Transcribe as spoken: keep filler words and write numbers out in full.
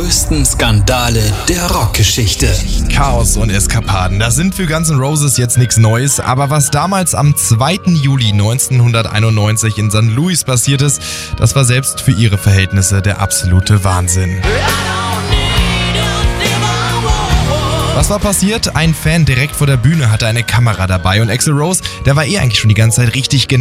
größten Skandale der Rockgeschichte. Chaos und Eskapaden, das sind für Guns N' Roses jetzt nichts Neues, aber was damals am zweiten Juli neunzehnhunderteinundneunzig in Sankt Louis passiert ist, das war selbst für ihre Verhältnisse der absolute Wahnsinn. Was war passiert? Ein Fan direkt vor der Bühne hatte eine Kamera dabei und Axl Rose, der war eh eigentlich schon die ganze Zeit richtig genervt.